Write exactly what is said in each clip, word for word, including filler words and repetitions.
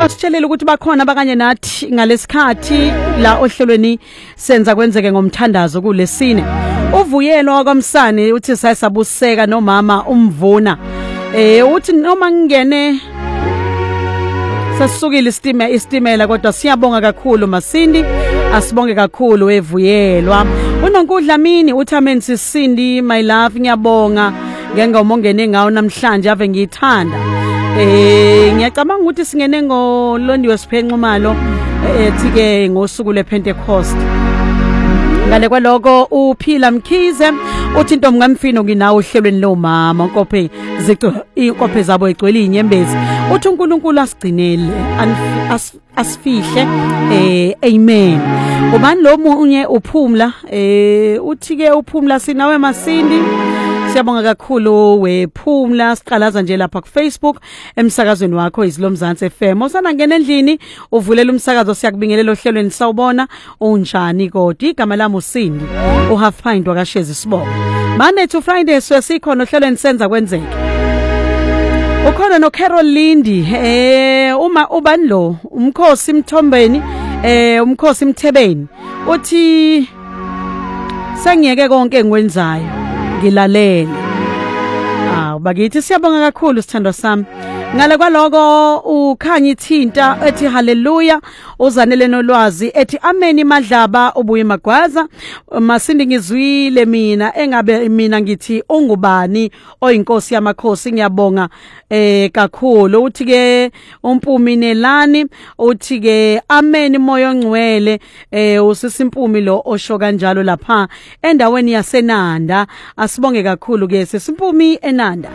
basitshelele ukuthi bakhona bakanye nathi ngalesikhathi la ohlelweni senza kwenzeke ngomthandazo kulesine. Uvuyelo wakwamsane uthi sayisabuseka nomama umvuna. Eh uthi noma ngingene sasukile istima istimela kodwa siyabonga kakhulu Masindi, asibonge kakhulu evuyelwa. Unonkudla mini uthi amen Sisindi my love ngiyabonga ngengoma ongene ngawo namhlanje ave ngiyithanda. Eh ngiyacabanga ukuthi singene ngolondiwe siphenqumalo ethi ke ngosuku lePentecost. Ngale kwaloko uphila Mkhize uthi into ngamfino nginawo ohlelweni lo mama nkophe zico inkophe zabo egcwele inyembezi. Uthi uNkulunkulu asigcinele asifihle eh amen. Ubani lo munye uphumla eh uthi ke uphumla sinawe Masindi. Siyabonga kakhulu wephumla siqalaza nje lapha ku Facebook emsakazweni wakho izilomzansi F M. Osana ngene endlini uvulela umsakazo siyakubingelela ohlelweni sawubona unjani kodwa igama lami uSindi uhalf pint wakashezi sibonga. Monday to Friday sesikhona ohlelweni senza kwenzeke. Ukhona no Carol Lindi eh uma ubani lo umkhosi Mthombeni eh umkhosi Mthebeni uthi sengiyeke konke engikwenzayo ngilalele. Ah bakithi siyabonga kakhulu sithando sami. Ngale kwaloko ukhanya ithinta ethi haleluya uzanele nolwazi ethi amen Madlaba ubuye Magwaza Masindi ngizwile mina engabe mina ngithi ungubani oyinkosi yamakhosi ngiyabonga eh kakhulu. Uthi ke umpumi Nelani uthi ke amen moyo ngcwele eh usisimpumi lo osho kanjalo lapha endaweni yaseNanda. Asibonge kakhulu ke sisimpumi eNanda.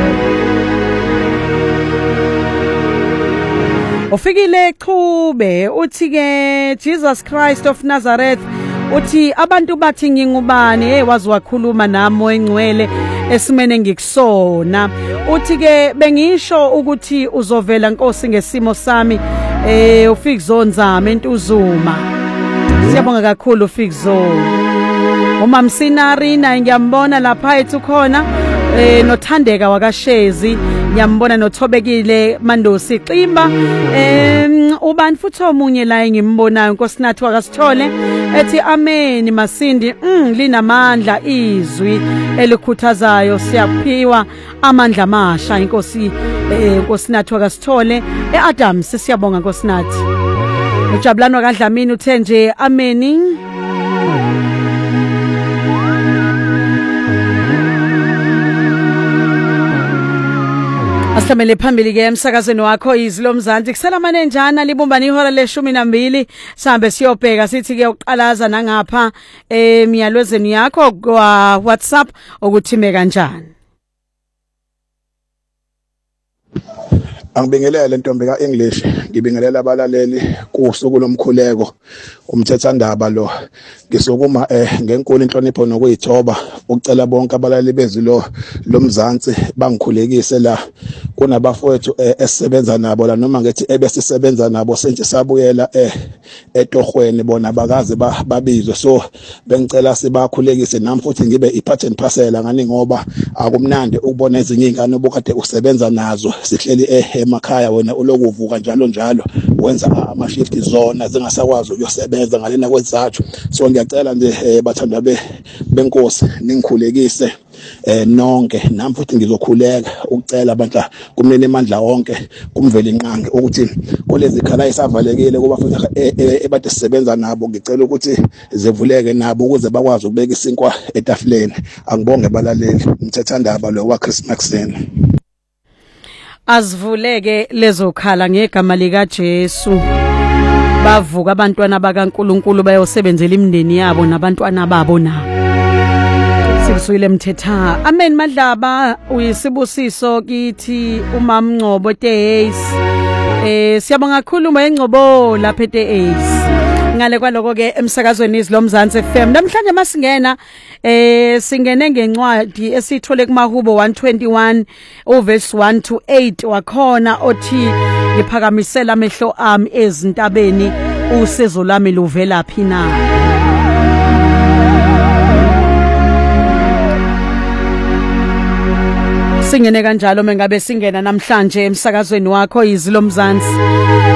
Ufikile Chube uthi ke Jesus Christ of Nazareth uthi abantu bathi ngingubani hey wazi wakhuluma nami engcwele esimene ngikusona. Uthi ke bengisho ukuthi uzovela Nkosi ngesimo sami eh uFikzo Nzame entuzuma. Siyabonga kakhulu uFikzo. Uma Msinari na ngiyambona lapha ethu khona eh nothandeka wakashezi ngiyambona nothobekile Mandosi Ximba em ubani futhi omunye la engimbonayo Nkosinathi wakasithole ethi amen Masindi mm linamandla izwi elikhuthazayo siyaphiwa amandla amasha inkosi Nkosinathi wakasithole eAdam sisiyabonga Nkosinathi. Ujabulano kaDlamini uthe nje amen. Asamele phambili ke emsakazweni wakho izilomzansi kuselamane njana libumbani ihora leshumi nambili sihambe siyobheka sithi ke uqalaza nangapha emiyalwezeni yakho kwa WhatsApp ukuthime kanjani. Angibingelele ntombi ka English ngibingelela abalaleli kusuku lomkhuleko umthethandaba lo ngisukuma eh ngenkulu inhlonipho nokuyithoba ukucela bonke abalaleli bezilo lomzansi bangikhulekise la kunabafowethu esisebenza nabo la noma ngithi ebesisebenza nabo sentshe sabuyela eh etohweni bona bakaze babizwe so bengicela sibakhulekise nami futhi ngibe i-part and parcel ngani ngoba akumnandi ukubona ezinye ingane obukade usebenza nazo sihleli eh emakhaya wena ulokuvuka njalo njalo wenza ama shift zona zingasakwazi ukuyosebenza ngalena kwezathu. So ngiyacela nje bathandwa be benkosi ningikhulekise eh nonke nami futhi ngizokhuleka ukucela abantu kumnene amandla wonke kumvele inqange ukuthi kulezi khala isavalekile kuba futhi ebade sisebenza nabo ngicela ukuthi zevuleke nabo ukuze bakwazi ukubeka isinkwa etafuleni. Angibonge balaleli umthethandaba lo wa Chris Maxen. Azivuleke lezo khala ngegama lika Jesu. Bavuka abantwana bakaNkuluNkulu bayosebenzela imindeni yabo nabantwana babo na. Sisuyile mthetha. Amen Madlaba uyisibusiso kithi umama Ngcobo Days. Eh siyabonga kakhulu uMngcobo lapha eTays. Ngale kwaloko ke emsakazweni izilomzansi F M namhlanje masingena eh singene ngencwadi esithole kumahubo one twenty-one uverse one to eight wakhona othi ngiphakamisela amehlo ami ezintabeni usizo lami luvela phi na. Singene kanjalo mengabe singena namhlanje emsakazweni wakho izilomzansi